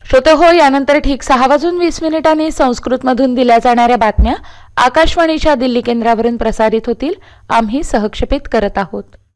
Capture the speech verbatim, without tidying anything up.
श्रोते हो, यानंतर ठीक सहा वाजून वीस मिनिटांनी संस्कृतमधून दिल्या जाणाऱ्या बातम्या आकाशवाणीच्या दिल्ली केंद्रावरून प्रसारित होतील. आम्ही सहक्षेपित करत आहोत.